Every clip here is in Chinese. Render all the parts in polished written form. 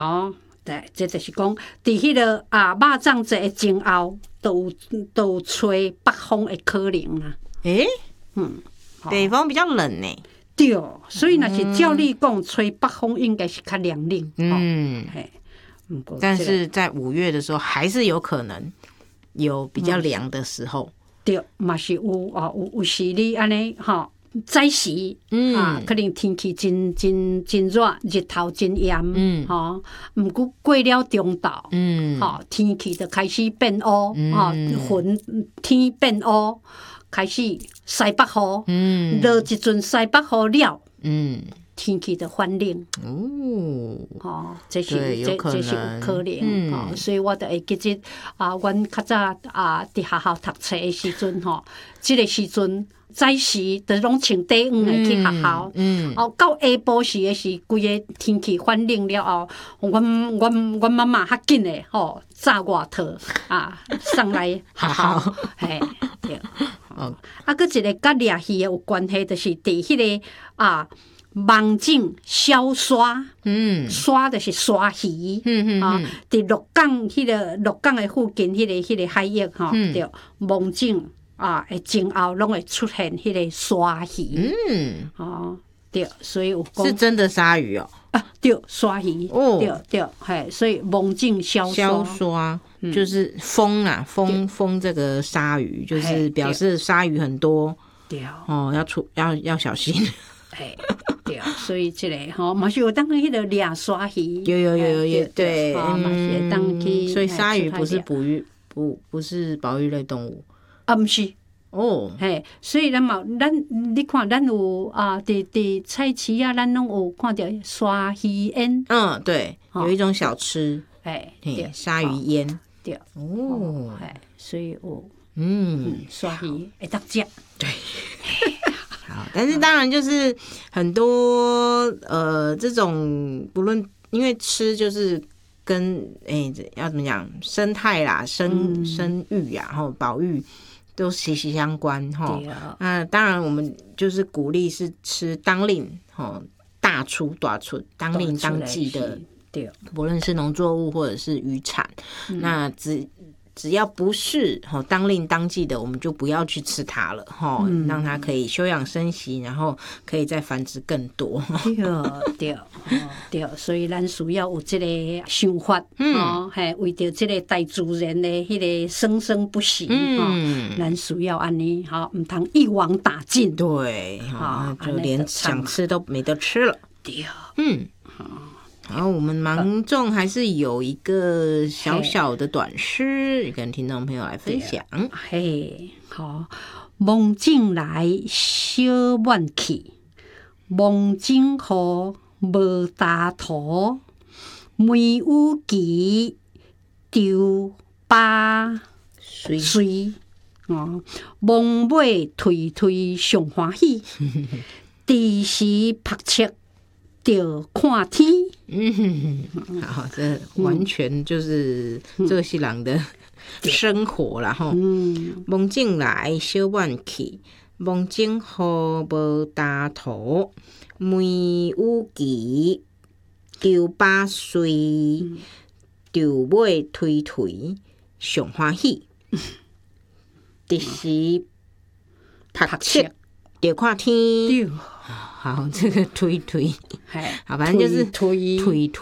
哦，对，这就是讲，伫迄个肉粽节前后，都有吹北风的可能啦。 北方比较冷呢。 对，所以若是照你讲，吹北风应该是较凉冷。 但是在5月的时候，还是有可能有比较凉的时候。 对，嘛是有时你安尼早时可能天气真热，日头真炎，毋过过了中昼，天气就开始变乌，云天变乌，开始西北雨，落一阵西北雨了，天气就反冷。这是有可能，所以我就会记得阮较早伫学校读册的时阵，这个时阵。早时就拢穿短袄的去学校，到下晡时的是规个天气反冷了后，阮妈妈较紧的炸外套送来学校，对。佫一个甲掠鱼的有关系，就是伫迄个网井小沙，沙就是沙鱼，伫鹿港鹿港的附近迄个海域对，网井。前后拢会出现迄个鲨鱼，对，所以有讲是真的鲨鱼哦。 对，鲨鱼，对，所以网井消刷就是风啊，风这个鲨鱼，就是表示鲨鱼很多， 对， 要小心。 对，所以这个嘛是有当迄个掠鲨鱼， 有，对， 嘛是当去， 所以鲨鱼不是不是保育类动物。 毋是所以你看，咱有伫菜市咱拢有看到鲨鱼烟。 对，有一种小吃，鲨鱼烟。 对，所以有鲨鱼会当食。 对，好，但是当然就是很多这种不论因为吃就是跟要怎么讲生态啦、生育啊，然后保育。都息息相关那当然我们就是鼓励是吃当令大出当令当季的，不论是农作物或者是渔产，那只要不是当令当季的，我们就不要去吃它了让它可以休养生息，然后可以再繁殖更多。对，所以咱需要有这个想法为着这个大自然的迄个生生不息咱需要安尼唔通一网打尽。 对就连想吃都没得吃了。 对， 然后我们芒种还是有一个小小的短诗跟听众朋友来分享。 好，梦境来小满去，梦境好无大图，梅有奇丢巴水梦尾推上欢喜，第时拍切就看天。 好，这完全就是这些人的生活啦梦境来小满去，梦境好无大图，梅有奇丢巴水，丢尾推上欢喜，第时拍切就看天。好，这个推，好，反正就是推，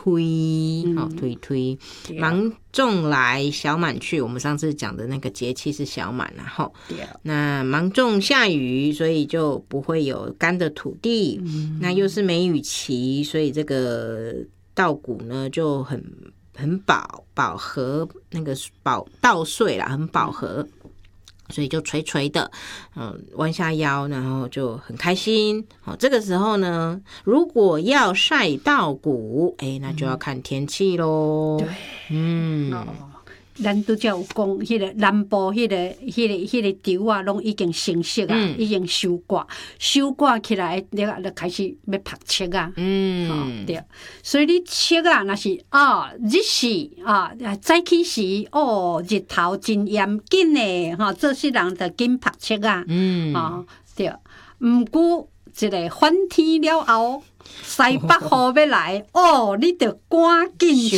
芒种来小满去。我们上次讲的那个节气是小满，然后那芒种下雨，所以就不会有干的土地。那又是梅雨期，所以这个稻谷呢就很饱和，那个稻穗啦，很饱和。所以就垂垂的，弯下腰，然后就很开心。这个时候呢，如果要晒稻谷，那就要看天气咯。对， 咱拄则有讲，迄个南部迄个稻啊，拢已经成熟啊，已经收割起来，就开始要拍切啊。对，所以你切啊，若是日时早起时日头真严紧的做事人就紧拍切啊。对，毋过一个反天了后， 西北雨要来，哦，你着赶紧